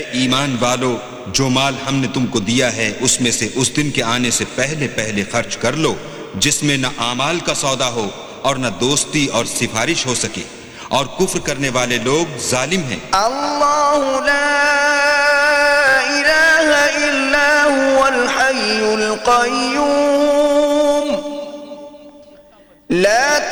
ईमान वालो, जो माल हमने तुमको दिया है उसमें से उस दिन के आने से पहले पहले खर्च कर लो जिसमें न आमाल का सौदा हो और न दोस्ती और सिफारिश हो सके, और कुफ्र करने वाले लोग जालिम हैं। अल्लाहु ला इलाहा इल्ला हुवल हय्युल क़य्यूम ला